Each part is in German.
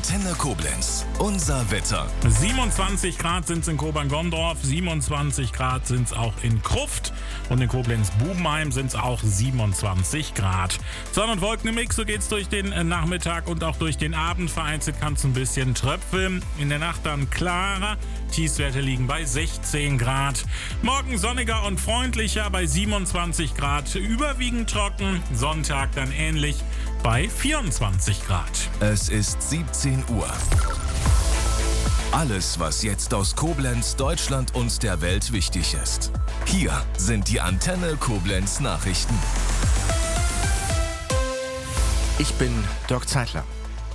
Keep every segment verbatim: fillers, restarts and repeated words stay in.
Antenne Koblenz. Unser Wetter. siebenundzwanzig Grad sind es in Kobern-Gondorf, siebenundzwanzig Grad sind es auch in Kruft und in Koblenz-Bubenheim sind es auch siebenundzwanzig Grad. Sonne und Wolken im Mix, so geht's durch den Nachmittag und auch durch den Abend. Vereinzelt kann es ein bisschen tröpfeln. In der Nacht dann klarer. Tiefstwerte liegen bei sechzehn Grad. Morgen sonniger und freundlicher bei siebenundzwanzig Grad. Überwiegend trocken. Sonntag dann ähnlich bei vierundzwanzig Grad. Es ist siebzehn Uhr. Alles, was jetzt aus Koblenz, Deutschland und der Welt wichtig ist. Hier sind die Antenne Koblenz Nachrichten. Ich bin Dirk Zeitler.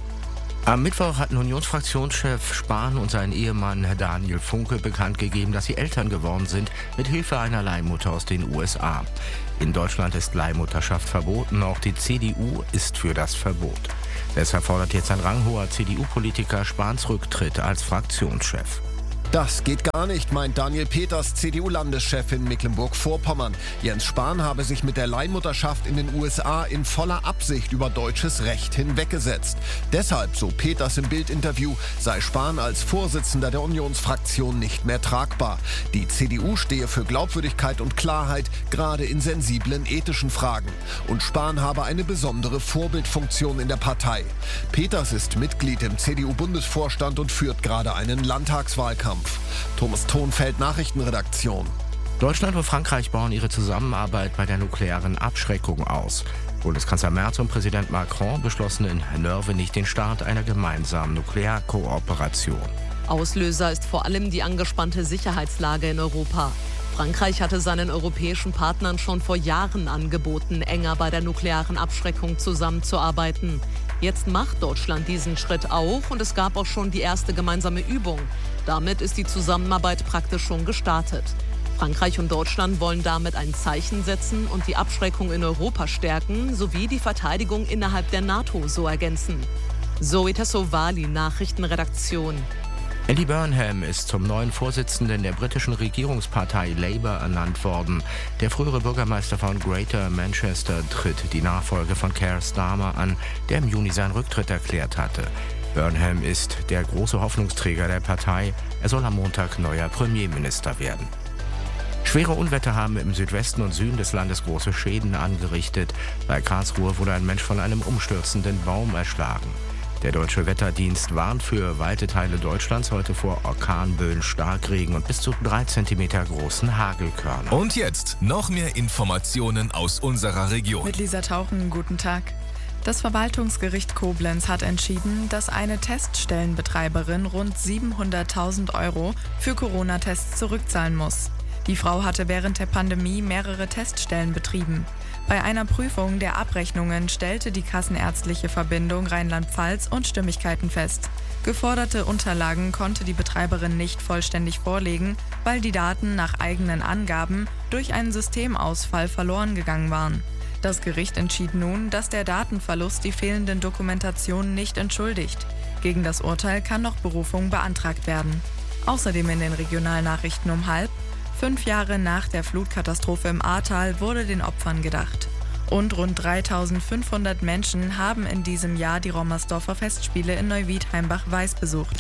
Am Mittwoch hatten Unionsfraktionschef Spahn und sein Ehemann Daniel Funke bekannt gegeben, dass sie Eltern geworden sind, mit Hilfe einer Leihmutter aus den U S A. In Deutschland ist Leihmutterschaft verboten, auch die C D U ist für das Verbot. Deshalb fordert jetzt ein ranghoher C D U-Politiker Spahns Rücktritt als Fraktionschef. Das geht gar nicht, meint Daniel Peters, C D U-Landeschef in Mecklenburg-Vorpommern. Jens Spahn habe sich mit der Leihmutterschaft in den U S A in voller Absicht über deutsches Recht hinweggesetzt. Deshalb, so Peters im Bild-Interview, sei Spahn als Vorsitzender der Unionsfraktion nicht mehr tragbar. Die C D U stehe für Glaubwürdigkeit und Klarheit, gerade in sensiblen ethischen Fragen. Und Spahn habe eine besondere Vorbildfunktion in der Partei. Peters ist Mitglied im C D U-Bundesvorstand und führt gerade einen Landtagswahlkampf. Thomas Thonfeld, Nachrichtenredaktion. Deutschland und Frankreich bauen ihre Zusammenarbeit bei der nuklearen Abschreckung aus. Bundeskanzler Merz und Präsident Macron beschlossen in Nörvenich den Start einer gemeinsamen Nuklearkooperation. Auslöser ist vor allem die angespannte Sicherheitslage in Europa. Frankreich hatte seinen europäischen Partnern schon vor Jahren angeboten, enger bei der nuklearen Abschreckung zusammenzuarbeiten. Jetzt macht Deutschland diesen Schritt auch und es gab auch schon die erste gemeinsame Übung. Damit ist die Zusammenarbeit praktisch schon gestartet. Frankreich und Deutschland wollen damit ein Zeichen setzen und die Abschreckung in Europa stärken, sowie die Verteidigung innerhalb der NATO so ergänzen. Zoe Tassovali, Nachrichtenredaktion. Andy Burnham ist zum neuen Vorsitzenden der britischen Regierungspartei Labour ernannt worden. Der frühere Bürgermeister von Greater Manchester tritt die Nachfolge von Keir Starmer an, der im Juni seinen Rücktritt erklärt hatte. Burnham ist der große Hoffnungsträger der Partei. Er soll am Montag neuer Premierminister werden. Schwere Unwetter haben im Südwesten und Süden des Landes große Schäden angerichtet. Bei Karlsruhe wurde ein Mensch von einem umstürzenden Baum erschlagen. Der Deutsche Wetterdienst warnt für weite Teile Deutschlands heute vor Orkanböen, Starkregen und bis zu drei Zentimeter großen Hagelkörnern. Und jetzt noch mehr Informationen aus unserer Region. Mit Lisa Tauchen, guten Tag. Das Verwaltungsgericht Koblenz hat entschieden, dass eine Teststellenbetreiberin rund siebenhunderttausend Euro für Corona-Tests zurückzahlen muss. Die Frau hatte während der Pandemie mehrere Teststellen betrieben. Bei einer Prüfung der Abrechnungen stellte die Kassenärztliche Verbindung Rheinland-Pfalz Unstimmigkeiten fest. Geforderte Unterlagen konnte die Betreiberin nicht vollständig vorlegen, weil die Daten nach eigenen Angaben durch einen Systemausfall verloren gegangen waren. Das Gericht entschied nun, dass der Datenverlust die fehlenden Dokumentationen nicht entschuldigt. Gegen das Urteil kann noch Berufung beantragt werden. Außerdem in den Regionalnachrichten um halb: Fünf Jahre nach der Flutkatastrophe im Ahrtal wurde den Opfern gedacht. Und rund dreitausendfünfhundert Menschen haben in diesem Jahr die Rommersdorfer Festspiele in Neuwiedheimbach-Weiß besucht.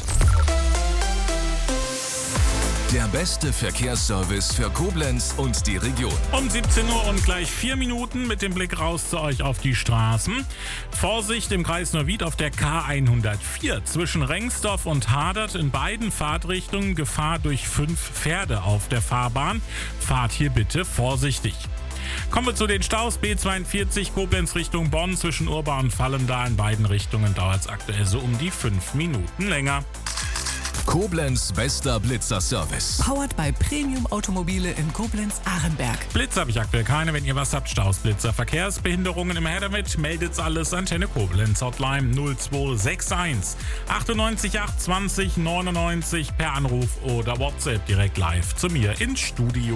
Der beste Verkehrsservice für Koblenz und die Region. Um siebzehn Uhr und gleich vier Minuten mit dem Blick raus zu euch auf die Straßen. Vorsicht im Kreis Neuwied auf der K hundertvier zwischen Rengsdorf und Hadert in beiden Fahrtrichtungen Gefahr durch fünf Pferde auf der Fahrbahn. Fahrt hier bitte vorsichtig. Kommen wir zu den Staus. B zweiundvierzig Koblenz Richtung Bonn zwischen Urba und Vallendar. In beiden Richtungen dauert es aktuell so um die fünf Minuten länger. Koblenz bester Blitzer-Service. Powered by Premium Automobile in Koblenz-Ahrenberg. Blitz habe ich aktuell keine. Wenn ihr was habt, Staus, Blitzer, Verkehrsbehinderungen im her damit, meldet's alles. Antenne Koblenz, Hotline null zwei sechs eins achtundneunzig acht zwanzig neunundneunzig per Anruf oder WhatsApp direkt live zu mir ins Studio.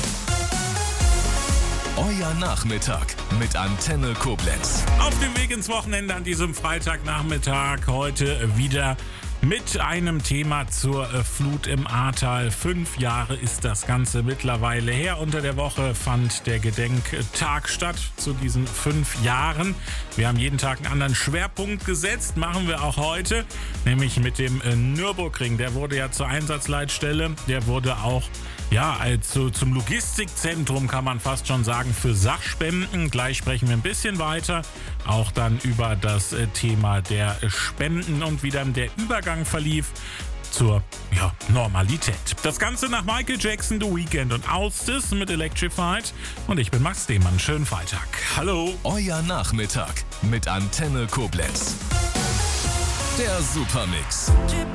Euer Nachmittag mit Antenne Koblenz. Auf dem Weg ins Wochenende an diesem Freitagnachmittag heute wieder mit einem Thema zur äh, Flut im Ahrtal. Fünf Jahre ist das Ganze mittlerweile her. Unter der Woche fand der Gedenktag statt zu diesen fünf Jahren. Wir haben jeden Tag einen anderen Schwerpunkt gesetzt, machen wir auch heute, nämlich mit dem äh, Nürburgring. Der wurde ja zur Einsatzleitstelle, der wurde auch ja, also zum Logistikzentrum, kann man fast schon sagen, für Sachspenden. Gleich sprechen wir ein bisschen weiter, auch dann über das äh, Thema der Spenden und wie dann der Übergang verlief zur ja, Normalität. Das Ganze nach Michael Jackson, The Weeknd und Austis mit Electrified. Und ich bin Max Demann. Schönen Freitag. Hallo. Euer Nachmittag mit Antenne Koblenz. Der Supermix.